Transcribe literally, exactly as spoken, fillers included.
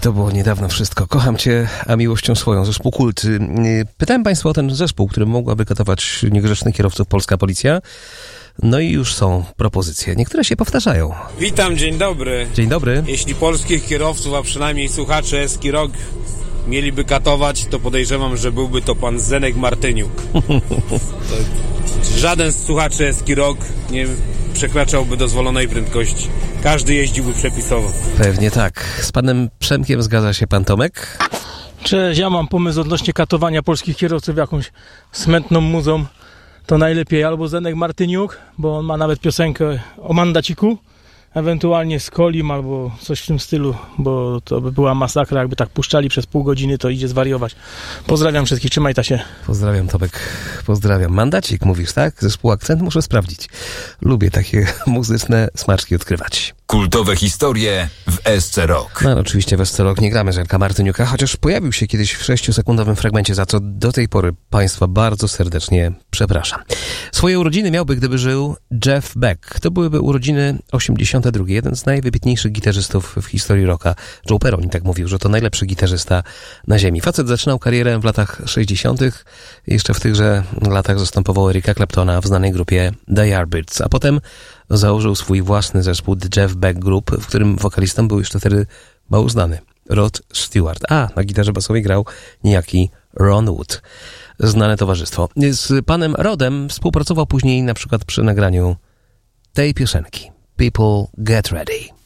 To było niedawno wszystko. Kocham cię, a miłością swoją. Zespół Kult. Pytałem państwa o ten zespół, który mogłaby katować niegrzecznych kierowców polska policja. No i już są propozycje. Niektóre się powtarzają. Witam, dzień dobry. Dzień dobry. Jeśli polskich kierowców, a przynajmniej słuchacze Eski Rock mieliby katować, to podejrzewam, że byłby to pan Zenek Martyniuk. To żaden z słuchaczy Eski Rock nie przekraczałby dozwolonej prędkości. Każdy jeździłby przepisowo. Pewnie tak. Z panem Przemkiem zgadza się pan Tomek? Cześć, ja mam pomysł odnośnie katowania polskich kierowców jakąś smętną muzą. To najlepiej albo Zenek Martyniuk, bo on ma nawet piosenkę o mandaciku, ewentualnie z Kolim albo coś w tym stylu, bo to by była masakra, jakby tak puszczali przez pół godziny, to idzie zwariować. Pozdrawiam wszystkich, trzymaj ta się. Pozdrawiam Tomek, pozdrawiam. Mandacik mówisz, tak? Zespół Akcent muszę sprawdzić. Lubię takie muzyczne smaczki odkrywać. Kultowe historie w S C Rock. No oczywiście w S C Rock nie gramy Zenka Martyniuka, chociaż pojawił się kiedyś w sześciosekundowym fragmencie, za co do tej pory państwa bardzo serdecznie przepraszam. Swoje urodziny miałby, gdyby żył Jeff Beck. To byłyby urodziny osiemdziesiąte drugie. Jeden z najwybitniejszych gitarzystów w historii rocka. Joe Peroni tak mówił, że to najlepszy gitarzysta na ziemi. Facet zaczynał karierę w latach sześćdziesiątych. Jeszcze w tychże latach zastępował Erika Claptona w znanej grupie The Yardbirds, a potem założył swój własny zespół The Jeff Beck Group, w którym wokalistą był jeszcze wtedy mało znany Rod Stewart. A na gitarze basowej grał niejaki Ron Wood. Znane towarzystwo. Z panem Rodem współpracował później na przykład przy nagraniu tej piosenki People Get Ready.